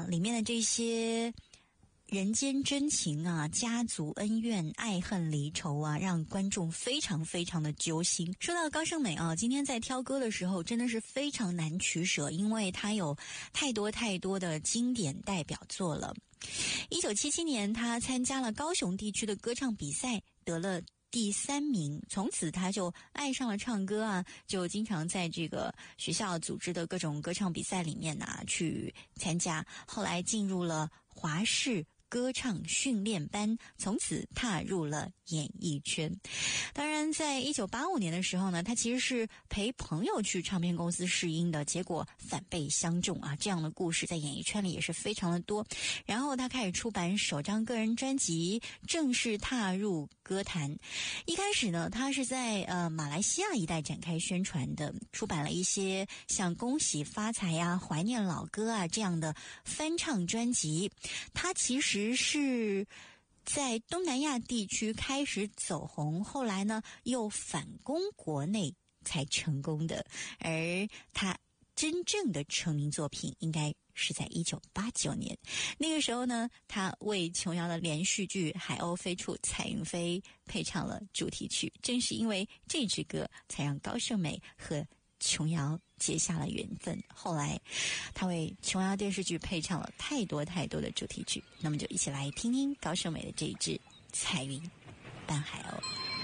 里面的这些人间真情啊，家族恩怨，爱恨离愁啊，让观众非常非常的揪心。说到高胜美啊，今天在挑歌的时候真的是非常难取舍，因为她有太多太多的经典代表作了。1977年她参加了高雄地区的歌唱比赛，得了第3名，从此他就爱上了唱歌啊，就经常在这个学校组织的各种歌唱比赛里面去参加，后来进入了华视歌唱训练班，从此踏入了演艺圈。当然在1985年的时候呢，他其实是陪朋友去唱片公司试音的，结果反被相中啊，这样的故事在演艺圈里也是非常的多。然后他开始出版首张个人专辑，正式踏入歌坛。一开始呢，他是在马来西亚一带展开宣传的，出版了一些像恭喜发财啊、怀念老歌啊这样的翻唱专辑。他其实是在东南亚地区开始走红，后来呢又反攻国内才成功的。而他真正的成名作品应该是在1989年，那个时候呢，他为琼瑶的连续剧《海鸥飞处》彩云飞配唱了主题曲。正是因为这支歌，才让高胜美和琼瑶结下了缘分。后来他为琼瑶电视剧配唱了太多太多的主题曲，那么就一起来听听高胜美的这一支《彩云伴海鸥》。